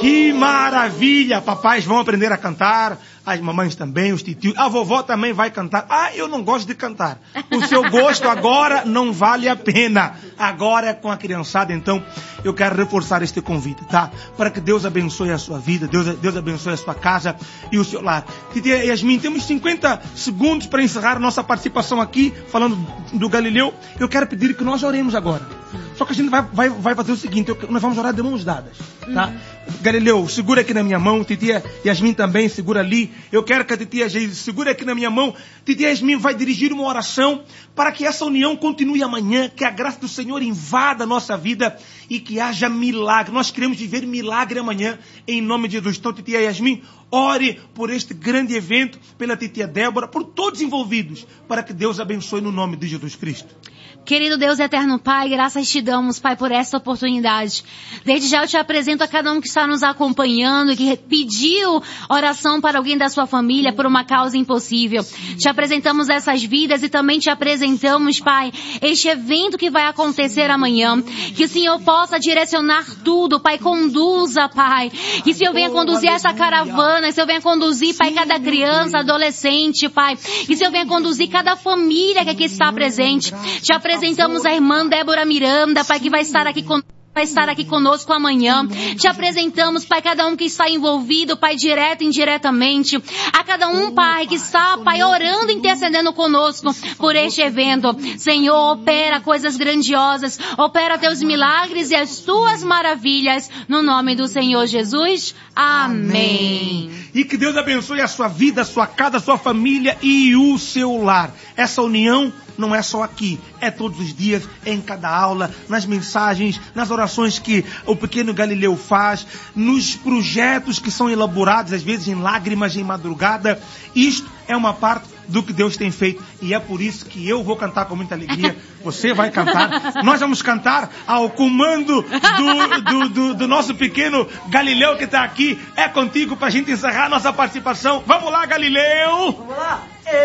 Que maravilha! Papais vão aprender a cantar, as mamães também, os titios, a vovó também vai cantar. Ah, eu não gosto de cantar. O seu gosto agora não vale a pena. Agora é com a criançada, então eu quero reforçar este convite, tá? Para que Deus abençoe a sua vida, Deus abençoe a sua casa e o seu lar. Titia Yasmin, temos 50 segundos para encerrar a nossa participação aqui, falando do Galileu. Eu quero pedir que nós oremos agora. Só que a gente vai fazer o seguinte, nós vamos orar de mãos dadas, tá? Galileu, segura aqui na minha mão, titia Yasmin também, segura ali. Eu quero que a titia Yasmin segure aqui na minha mão. Titia Yasmin vai dirigir uma oração para que essa união continue amanhã, que a graça do Senhor invada a nossa vida e que haja milagre. Nós queremos viver milagre amanhã, em nome de Jesus. Então, titia Yasmin, ore por este grande evento, pela titia Débora, por todos envolvidos, para que Deus abençoe no nome de Jesus Cristo. Querido Deus eterno Pai, graças te damos, Pai, por esta oportunidade. Desde já eu te apresento a cada um que está nos acompanhando e que pediu oração para alguém da sua família por uma causa impossível. Te apresentamos essas vidas e também te apresentamos, Pai, este evento que vai acontecer amanhã. Que o Senhor possa direcionar tudo, Pai, conduza, Pai. Que o Senhor venha conduzir essa caravana, que o Senhor venha conduzir, Pai, cada criança, adolescente, Pai. Que o Senhor venha conduzir cada família que aqui está presente. Te apresentamos a irmã Débora Miranda, Pai, que vai estar aqui conosco amanhã. Te apresentamos, Pai, cada um que está envolvido, Pai, direto e indiretamente. A cada um, Pai, que está, Pai, orando e intercedendo conosco por este evento. Senhor, opera coisas grandiosas, opera teus milagres e as tuas maravilhas. No nome do Senhor Jesus. Amém. E que Deus abençoe a sua vida, a sua casa, a sua família e o seu lar. Essa união não é só aqui, é todos os dias, é em cada aula, nas mensagens, nas orações que o pequeno Galileu faz, nos projetos que são elaborados, às vezes em lágrimas, em madrugada. Isto é uma parte do que Deus tem feito e é por isso que eu vou cantar com muita alegria, você vai cantar, nós vamos cantar ao comando do nosso pequeno Galileu que está aqui. É contigo para a gente encerrar nossa participação. Vamos lá, Galileu! Vamos lá!